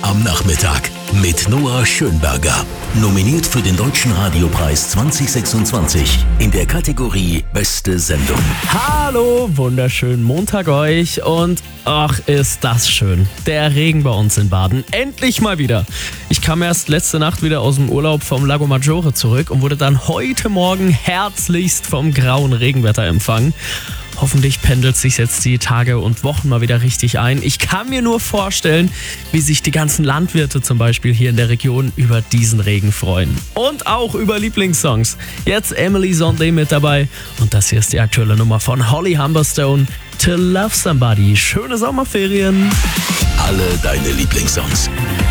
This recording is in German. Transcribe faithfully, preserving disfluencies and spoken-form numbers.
am Nachmittag mit Noah Schönberger. Nominiert für den Deutschen Radiopreis zwanzig sechsundzwanzig in der Kategorie Beste Sendung. Hallo, wunderschönen Montag euch und ach, ist das schön. Der Regen bei uns in Baden. Endlich mal wieder. Ich kam erst letzte Nacht wieder aus dem Urlaub vom Lago Maggiore zurück und wurde dann heute Morgen herzlichst vom grauen Regenwetter empfangen. Hoffentlich pendelt sich jetzt die Tage und Wochen mal wieder richtig ein. Ich kann mir nur vorstellen, wie sich die ganzen Landwirte zum Beispiel hier in der Region über diesen Regen freuen. Und auch über Lieblingssongs. Jetzt Emily Sondé mit dabei. Und das hier ist die aktuelle Nummer von Holly Humberstone. To Love Somebody. Schöne Sommerferien. Alle deine Lieblingssongs.